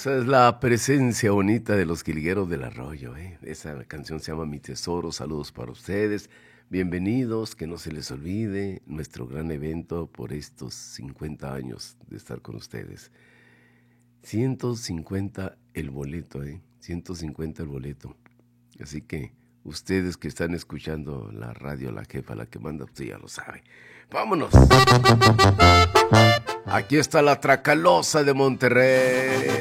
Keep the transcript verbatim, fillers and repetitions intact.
Esa es la presencia bonita de los Jilgueros del Arroyo, ¿eh? Esa canción se llama Mi Tesoro. Saludos para ustedes. Bienvenidos, que no se les olvide nuestro gran evento por estos cincuenta años de estar con ustedes. ciento cincuenta el boleto, ¿eh? ciento cincuenta el boleto. Así que ustedes que están escuchando la radio, la jefa, la que manda, usted ya lo sabe. ¡Vámonos! Aquí está la Tracalosa de Monterrey.